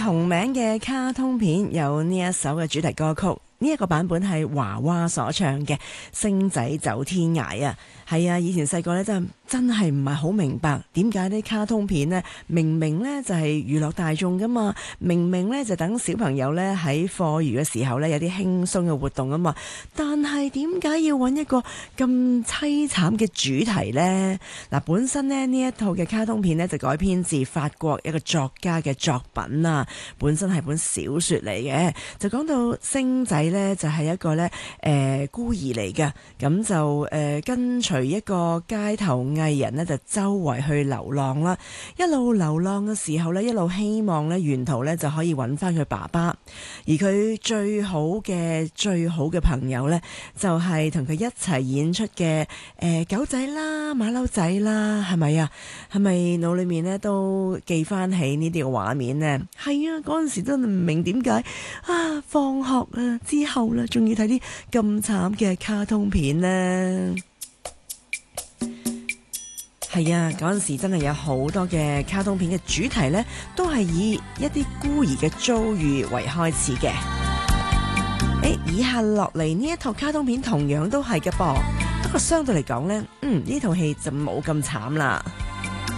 同名嘅卡通片有呢一首嘅主題歌曲，呢一個版本係華娃所唱嘅《星仔走天涯》啊。係啊，以前細個咧真係唔係好明白點解啲卡通片呢明明呢就係娛樂大眾噶嘛，明明呢就等小朋友呢喺課餘嘅時候呢有啲輕鬆嘅活動啊嘛，但係點解要揾一個咁凄慘嘅主題呢？嗱，本身呢一套嘅卡通片呢就改編自法國一個作家嘅作品啊，本身係本小說嚟嘅，就講到星仔呢就係一個呢孤兒嚟嘅，咁就跟隨一個街頭藝人呢就周圍去流浪啦，一路流浪嘅時候呢，一路希望呢沿途呢就可以揾翻佢爸爸，而佢最好嘅朋友呢，就係同佢一齊演出嘅狗仔啦、馬騮仔啦，係咪啊？係咪腦裏面呢都記翻起呢啲嘅畫面呢？係啊，嗰陣時真係唔明點解啊，放學啊之後啦，仲要睇啲咁慘嘅卡通片呢？係啊，嗰陣時真係有好多嘅卡通片嘅主題呢，都係以一啲孤兒嘅遭遇為開始嘅。以下落嚟呢一套卡通片同樣都係嘅噃，不過相對嚟講呢，呢套戲就冇咁慘啦。